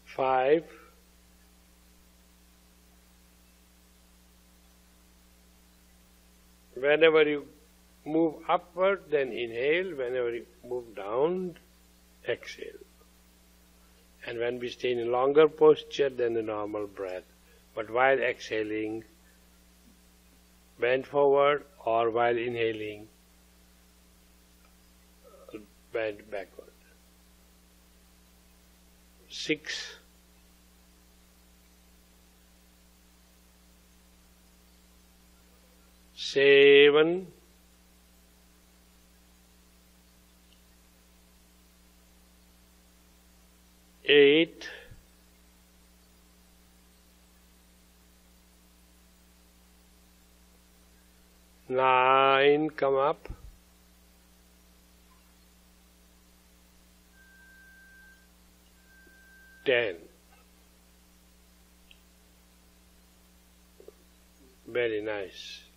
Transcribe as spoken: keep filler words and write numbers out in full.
five, whenever you move upward, then inhale. Whenever you move down, exhale. And when we stay in a longer posture than the normal breath, but while exhaling, bend forward, or while inhaling, bend backward. Six, seven, eight, nine, come up, ten. Very nice.